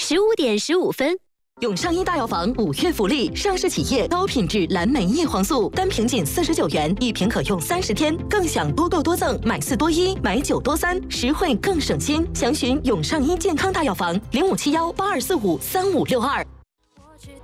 15:15。 永上医大药房5月福利，上市企业高品质蓝莓叶黄素，单瓶仅49元，1瓶可用30天，更享多购多赠，买4多1，买9多3，实惠更省心。详询永上医健康大药房057182453562。